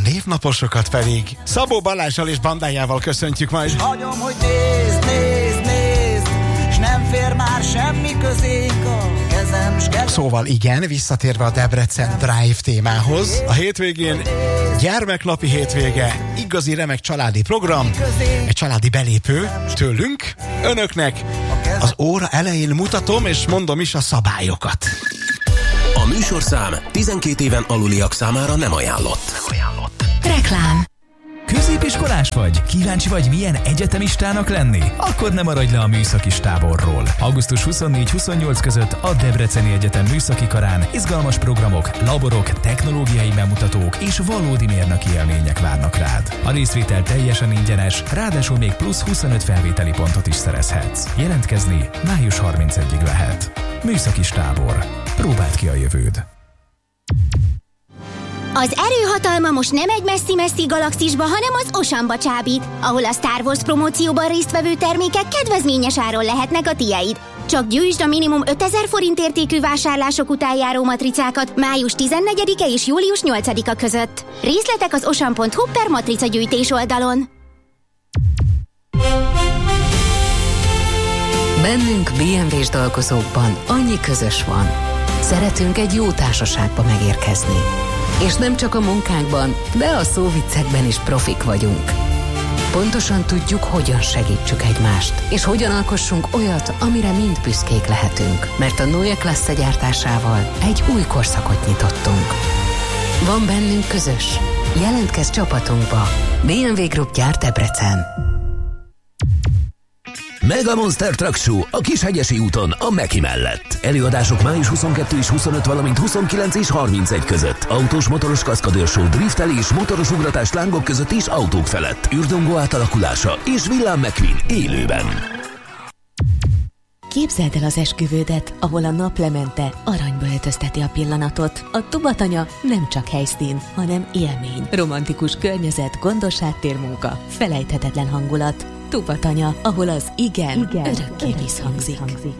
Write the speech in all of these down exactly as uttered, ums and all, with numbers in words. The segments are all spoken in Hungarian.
névnaposokat pedig Szabó Balázssal és bandájával köszöntjük majd. Hagyom, hogy nézd, nézd, nézd, s nem fér már semmi közénk a kezem, s kezem. Szóval igen, visszatérve a Debrecen Drive témához, a hétvégén gyermeknapi hétvége, igazi remek családi program, egy családi belépő tőlünk, önöknek. Az óra elején mutatom és mondom is a szabályokat. A műsorszám tizenkét éven aluliak számára nem ajánlott. Nem ajánlott. Reklám. Középiskolás vagy? Kíváncsi vagy, milyen egyetemistának lenni? Akkor nem maradj le a műszakis táborról. augusztus huszonnégy-huszonnyolc között a Debreceni Egyetem műszaki karán izgalmas programok, laborok, technológiai bemutatók és valódi mérnöki élmények várnak rád. A részvétel teljesen ingyenes, ráadásul még plusz huszonöt felvételi pontot is szerezhetsz. Jelentkezni május harmincegyedikéig lehet. Műszakis tábor. Próbáld ki a jövőd. Az erőhatalma most nem egy messzi-messzi galaxisba, hanem az Oceanba csábít, ahol a Star Wars promócióban résztvevő termékek kedvezményes áron lehetnek a tiéd. Csak gyűjtsd a minimum ötezer forint értékű vásárlások után járó matricákat május tizennegyedike és július nyolcadika között. Részletek az ocean pont hu per matricagyűjtés oldalon. Bennünk bé em vé-s dolgozókban annyi közös van. Szeretünk egy jó társaságba megérkezni. És nem csak a munkánkban, de a szóviccekben is profik vagyunk. Pontosan tudjuk, hogyan segítsük egymást, és hogyan alkossunk olyat, amire mind büszkék lehetünk. Mert a Neue Klasse gyártásával egy új korszakot nyitottunk. Van bennünk közös. Jelentkezz csapatunkba. bé em vé Group gyárt Debrecen. Mega Monster Truck Show a Kishegyesi úton, a Meki mellett. Előadások május huszonkettő és huszonöt, valamint huszonkilenc és harmincegy között. Autós motoros kaszkadőr show, driftelés, motoros ugratás lángok között és autók felett. Ürdongó átalakulása és Villám McQueen élőben. Képzeld el az esküvődet, ahol a naplemente aranyba öltözteti a pillanatot. A Tubatanya nem csak helyszín, hanem élmény. Romantikus környezet, gondos háttérmunka, felejthetetlen hangulat. Tubatanya, ahol az igen, igen örökké visszhangzik.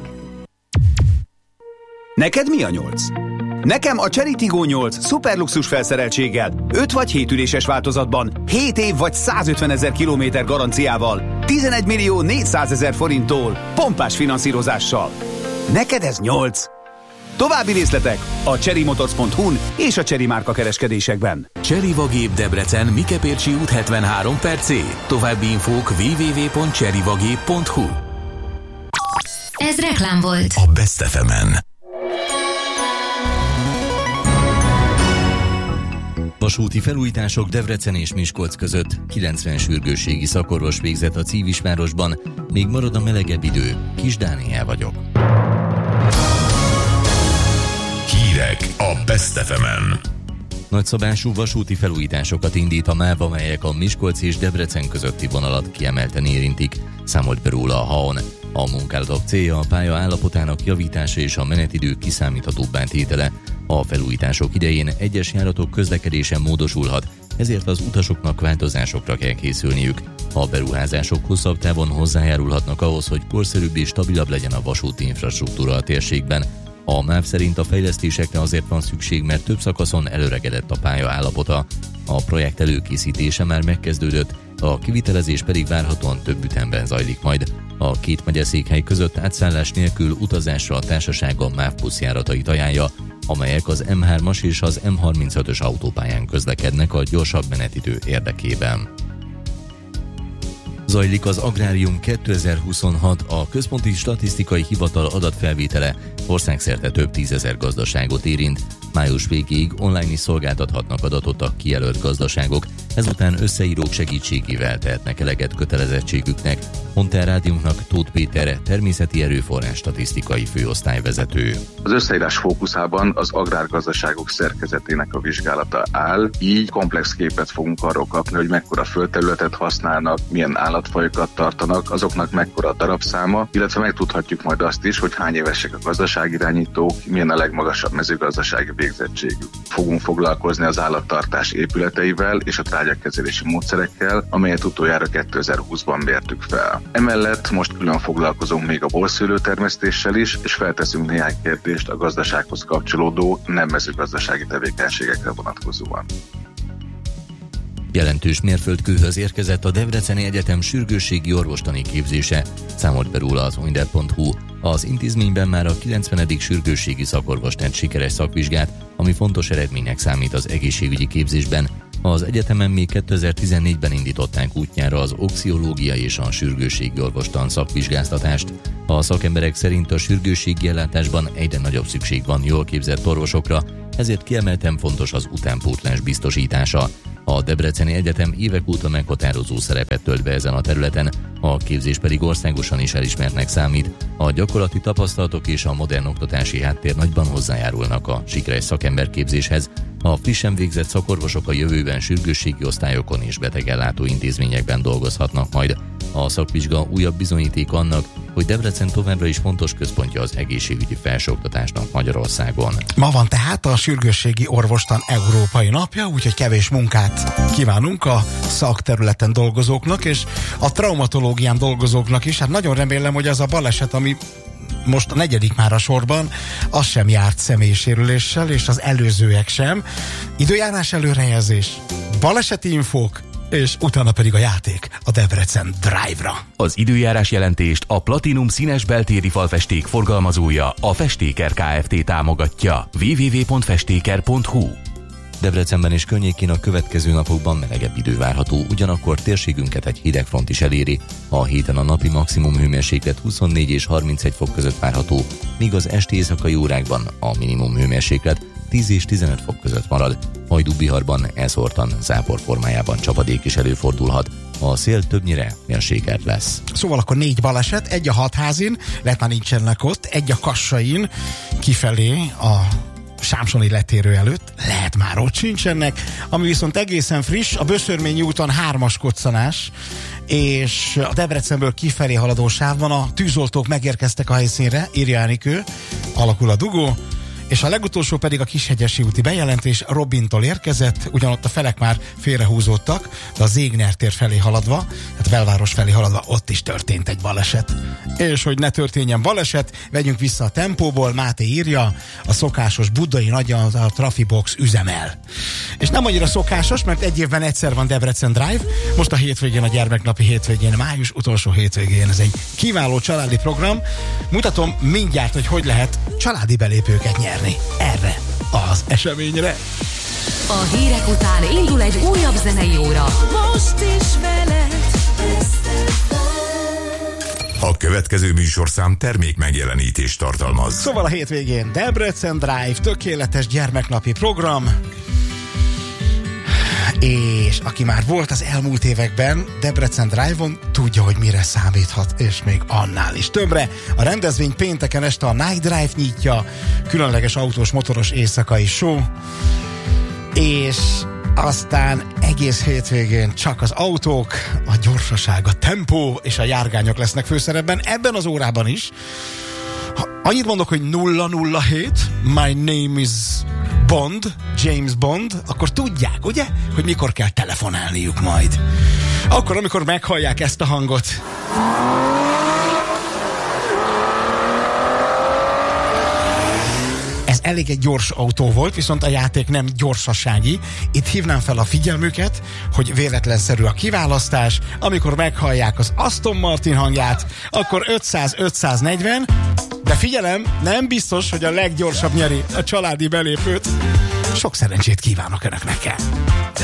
Neked mi a nyolc? Nekem a Chery Tiggo nyolc szuperluxus felszereltséggel, öt vagy hét üléses változatban, hét év vagy százötvenezer kilométer garanciával, tizenegy millió négyszázezer forinttól, pompás finanszírozással. Neked ez nyolc. További részletek a chery motors pont hu-n és a Chery márka kereskedésekben. Chery Vagép Debrecen, Mikepércsi út hetvenhárom per C. További infók double-u double-u double-u pont chery vagép pont hu. Ez reklám volt. A Best ef emen. Vasúti felújítások Debrecen és Miskolc között. kilencven sürgősségi szakorvos végzett a Cívisvárosban. Még marad a melegebb idő. Kis Dániel vagyok. Hírek a Best ef emen. Nagyszabású vasúti felújításokat indít a MÁV, amelyek a Miskolc és Debrecen közötti vonalat kiemelten érintik, számolt be róla a há á o en. A munkálatok célja a pálya állapotának javítása és a menetidők kiszámíthatóbbá tétele. A felújítások idején egyes járatok közlekedése módosulhat, ezért az utasoknak változásokra kell készülniük. A beruházások hosszabb távon hozzájárulhatnak ahhoz, hogy korszerűbb és stabilabb legyen a vasúti infrastruktúra a térségben. A MÁV szerint a fejlesztésekre azért van szükség, mert több szakaszon előregedett a pálya állapota. A projekt előkészítése már megkezdődött, a kivitelezés pedig várhatóan több ütemben zajlik majd. A két megyeszékhely között átszállás nélkül utazásra a társaság a MÁV buszjáratait ajánlja, amelyek az em hármas és az em harmincötös autópályán közlekednek a gyorsabb menetidő érdekében. Zajlik az Agrárium kétezer-huszonhat, a Központi Statisztikai Hivatal adatfelvétele országszerte több tízezer gazdaságot érint. Május végéig online is szolgáltathatnak adatot a kijelölt gazdaságok, ezután összeírók segítségével tehetnek eleget kötelezettségüknek, mondta a rádiónknak Tóth Péter, természeti erőforrás statisztikai főosztályvezető. Az összeírás fókuszában az agrárgazdaságok szerkezetének a vizsgálata áll, így komplex képet fogunk arról kapni, hogy mekkora földterületet használnak, milyen állatfajokat tartanak, azoknak mekkora a darabszáma, illetve megtudhatjuk majd azt is, hogy hány évesek a gazdaságirányítók, milyen a legmagasabb mezőgazdasági végzettségük. Fogunk foglalkozni az állattartás épületeivel és a trágyakezelési módszerekkel, amelyet utoljára kétezer-húszban mértük fel. Emellett most külön foglalkozunk még a borszőlőtermesztéssel is, és felteszünk néhány kérdést a gazdasághoz kapcsolódó nem mezőgazdasági tevékenységekre vonatkozóan. Jelentős mérföldkőhöz érkezett a Debreceni Egyetem sürgősségi orvostani képzése, számolt be róla az oinder pont hu. Az intézményben már a kilencvenedik sürgősségi szakorvos tett sikeres szakvizsgát, ami fontos eredménynek számít az egészségügyi képzésben. Az egyetemen még kétezer-tizennégyben indították útjára az oxiológiai és a sürgősségi orvostan szakvizsgáztatást. A szakemberek szerint a sürgősségi ellátásban egyre nagyobb szükség van jól képzett orvosokra, ezért kiemelten fontos az utánpótlás biztosítása. A Debreceni Egyetem évek óta meghatározó szerepet tölt be ezen a területen, a képzés pedig országosan is elismertnek számít. A gyakorlati tapasztalatok és a modern oktatási háttér nagyban hozzájárulnak a sikeres szakemberképzéshez. A frissen végzett szakorvosok a jövőben sürgősségi osztályokon és betegellátó intézményekben dolgozhatnak majd. A szakvizsga újabb bizonyíték annak, hogy Debrecen továbbra is fontos központja az egészségügyi felsőoktatásnak Magyarországon. Ma van tehát a sürgősségi orvostan európai napja, úgyhogy kevés munkát kívánunk a szakterületen dolgozóknak, és a traumatológián dolgozóknak is. Hát nagyon remélem, hogy az a baleset, ami most a negyedik már a sorban, az sem járt személysérüléssel, és az előzőek sem. Időjárás előrejelzés, baleseti infók, és utána pedig a játék a Debrecen Drive-ra. Az időjárás jelentést a Platinum színes beltéri falfesték forgalmazója, a Festéker Kft. Támogatja. double-u double-u double-u pont festéker pont hu. Debrecenben és környékén a következő napokban melegebb idő várható, ugyanakkor térségünket egy hideg front is eléri. A héten a napi maximum hőmérséklet huszonnégy és harmincegy fok között várható, míg az esti éjszakai órákban a minimum hőmérséklet tíz és tizenöt fok között marad. Hajdú-Biharban elszórtan zápor formájában csapadék is előfordulhat. A szél többnyire mérsékelt lesz. Szóval akkor négy baleset, egy a Hatházin, lehet már nincsenek ott, egy a Kassain, kifelé a Sámsoni letérő előtt, lehet már ott sincsenek, ami viszont egészen friss, a Böszörményi úton hármas koccanás, és a Debrecenből kifelé haladó sávban a tűzoltók megérkeztek a helyszínre, írja Enikő, alakul a dugó, és a legutolsó pedig a Kishegyesi úti bejelentés Robintól érkezett, ugyanott a felek már félrehúzódtak, de a Zégner tér felé haladva, hát Belváros felé haladva ott is történt egy baleset. És hogy ne történjen baleset, vegyünk vissza a tempóból, Máté írja, a szokásos budai nagyon a Trafibox üzemel. És nem annyira szokásos, mert egy évben egyszer van Debrecen Drive, most a hétvégén, a gyermeknapi hétvégén, május utolsó hétvégén, ez egy kiváló családi program. Mutatom mindjárt, hogy hogy lehet családi belépőket nyerni erre az eseményre. A hírek után indul egy újabb zenei óra. Most is veled. A következő műsorszám termék megjelenítést tartalmaz. Szóval a hétvégén Debrecen Drive, tökéletes gyermeknapi program. És aki már volt az elmúlt években Debrecen Drive-on, tudja, hogy mire számíthat, és még annál is többre. A rendezvény pénteken este a Night Drive nyitja, különleges autós motoros éjszakai show, és aztán egész hétvégén csak az autók, a gyorsaság, a tempó és a járgányok lesznek főszerepben, ebben az órában is. Ha annyit mondok, hogy nulla nulla hét, my name is Bond, James Bond, akkor tudják, ugye, hogy mikor kell telefonálniuk majd. Akkor, amikor meghallják ezt a hangot. Ez elég egy gyors autó volt, viszont a játék nem gyorsasági. Itt hívnám fel a figyelmüket, hogy véletlenszerű a kiválasztás. Amikor meghallják az Aston Martin hangját, akkor ötszáz ötszáznegyven, de figyelem, nem biztos, hogy a leggyorsabb nyeri a családi belépőt. Sok szerencsét kívánok önöknek!